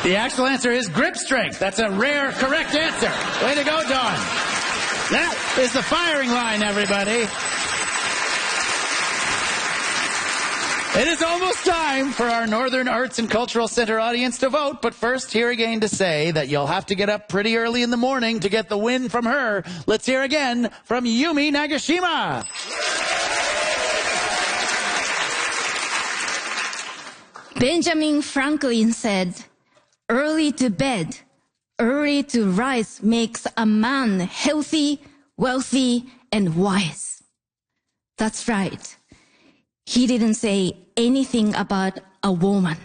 The actual answer is grip strength. That's a rare, correct answer. Way to go, Dawn. That is the firing line, everybody. It is almost time for our Northern Arts and Cultural Center audience to vote, but first, here again to say that you'll have to get up pretty early in the morning to get the win from her. Let's hear again from Yumi Nagashima. Benjamin Franklin said, "Early to bed, early to rise makes a man healthy, wealthy, and wise." That's right. He didn't say anything about a woman.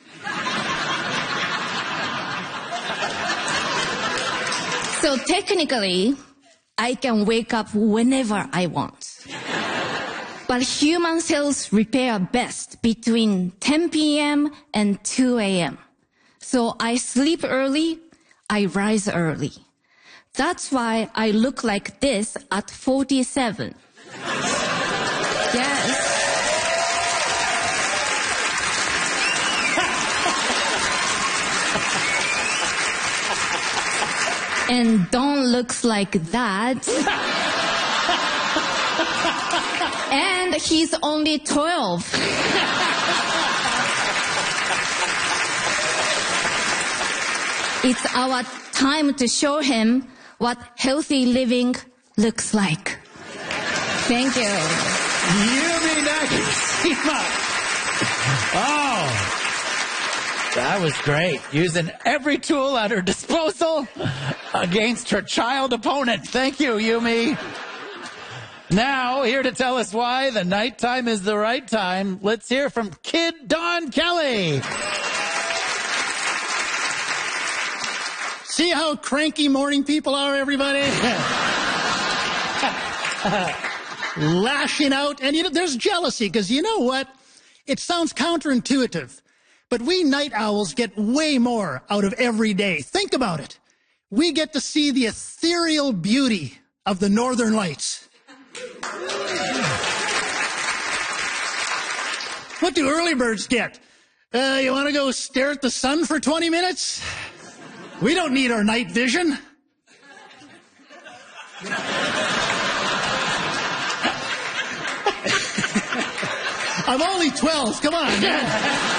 So technically, I can wake up whenever I want. But human cells repair best between 10 p.m. and 2 a.m. So I sleep early, I rise early. That's why I look like this at 47. Yes. And Dawn looks like that. And he's only 12. It's our time to show him what healthy living looks like. Thank you. Yumi Nagashima. Oh. That was great. Using every tool at her disposal against her child opponent. Thank you, Yumi. Now, here to tell us why the nighttime is the right time, let's hear from Kid Dawn Kelly. See how cranky morning people are, everybody? Lashing out. And there's jealousy, because you know what? It sounds counterintuitive. But we night owls get way more out of every day. Think about it. We get to see the ethereal beauty of the northern lights. What do early birds get? You want to go stare at the sun for 20 minutes? We don't need our night vision. I'm only 12. Come on, man.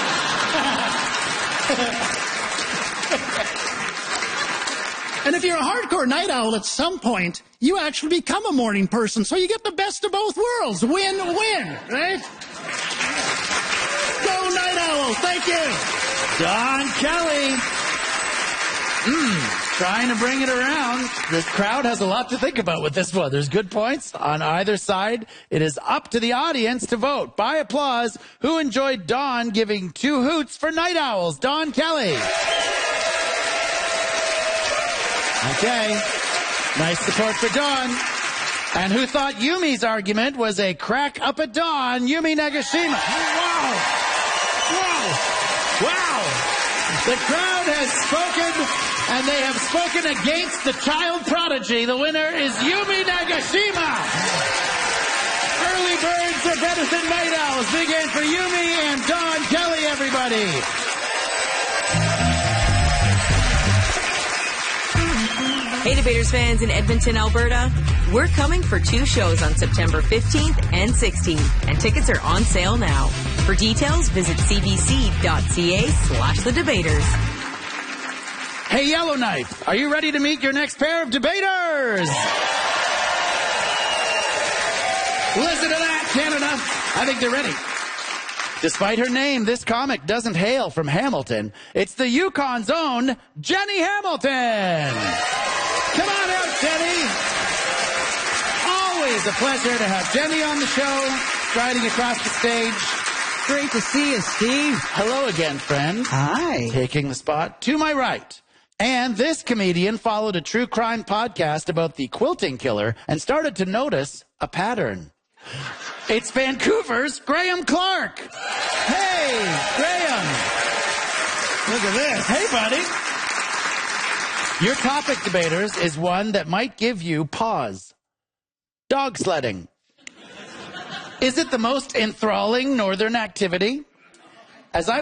And if you're a hardcore night owl at some point, you actually become a morning person, so you get the best of both worlds. Win-win, right? Go night owl. Thank you. Dawn Kelly. Trying to bring it around. This crowd has a lot to think about with this one. There's good points on either side. It is up to the audience to vote. By applause, who enjoyed Dawn giving 2 hoots for night owls? Dawn Kelly. Okay. Nice support for Dawn. And who thought Yumi's argument was a crack up at dawn? Yumi Nagashima. Wow. Wow. Wow. The crowd has spoken, and they have spoken against the child prodigy. The winner is Yumi Nagashima. Early birds are better than night owls. Big hand for Yumi and Dawn Kelly, everybody. Hey, Debaters fans in Edmonton, Alberta. We're coming for 2 shows on September 15th and 16th, and tickets are on sale now. For details, visit cbc.ca/thedebaters. Hey, Yellowknife, are you ready to meet your next pair of debaters? Listen to that, Canada. I think they're ready. Despite her name, this comic doesn't hail from Hamilton. It's the Yukon's own Jenny Hamilton. Come on out, Jenny. Always a pleasure to have Jenny on the show, striding across the stage. Great to see you, Steve. Hello again, friend. Hi. Taking the spot to my right. And this comedian followed a true crime podcast about the quilting killer and started to notice a pattern. It's Vancouver's Graham Clark. Hey, Graham. Look at this. Hey, buddy. Your topic, debaters, is one that might give you pause. Dog sledding. Is it the most enthralling northern activity? As I